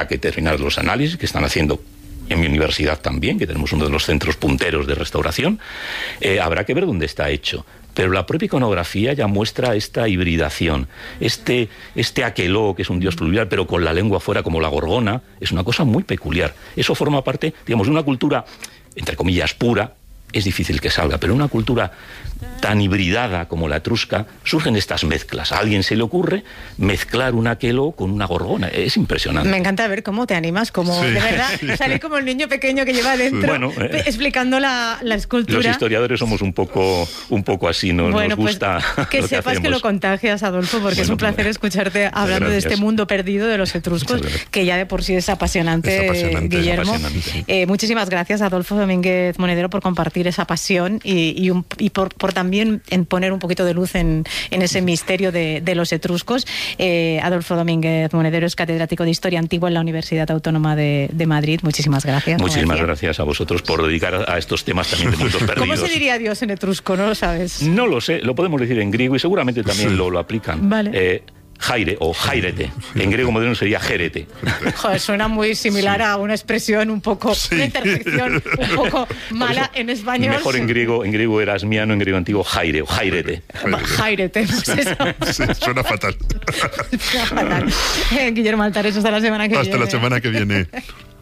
habrá que terminar los análisis que están haciendo en mi universidad también, que tenemos uno de los centros punteros de restauración. Habrá que ver dónde está hecho. Pero la propia iconografía ya muestra esta hibridación. Este aqueló, que es un dios pluvial, pero con la lengua fuera como la gorgona, es una cosa muy peculiar. Eso forma parte, digamos, de una cultura, entre comillas, pura. Es difícil que salga, pero en una cultura tan hibridada como la etrusca surgen estas mezclas. A alguien se le ocurre mezclar un aqueló con una gorgona. Es impresionante. Me encanta ver cómo te animas, como de verdad sale como el niño pequeño que lleva dentro, explicando la escultura. Los historiadores somos un poco así, nos gusta. Pues, que sepas que lo contagias, Adolfo, porque es un placer escucharte hablando de este mundo perdido de los etruscos, que ya de por sí es apasionante, Guillermo. Muchísimas gracias, Adolfo Domínguez Monedero, por compartir esa pasión y por también en poner un poquito de luz en ese misterio de los etruscos. Adolfo Domínguez Monedero es catedrático de Historia Antigua en la Universidad Autónoma de Madrid. Muchísimas gracias. Muchísimas gracias a vosotros por dedicar a estos temas también de mundos perdidos. ¿Cómo se diría Dios en etrusco? ¿No lo sabes? No lo sé, lo podemos decir en griego y seguramente también lo aplican. Vale. Jaire o jairete. En griego moderno sería jerete. Joder, suena muy similar a una expresión un poco, una intersección un poco mala en español. Mejor en griego erasmiano, en griego antiguo jaire o jairete. Jairete, pues eso. Sí, suena fatal. Suena fatal. Guillermo Altares, hasta la semana que viene. Hasta la semana que viene.